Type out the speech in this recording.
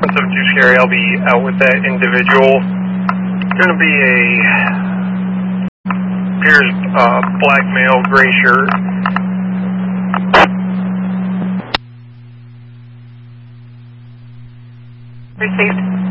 Instead of too scary, I'll be out with that individual. Gonna be appears black male, gray shirt. Received.